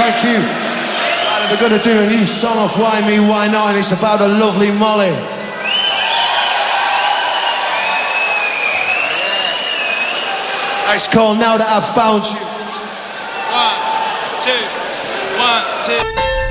thank you. Right, we're going to do a new song off Why Me, Why Not, and it's about the lovely Molly. It's called Now That I've Found You. 1, 2, 1, 2.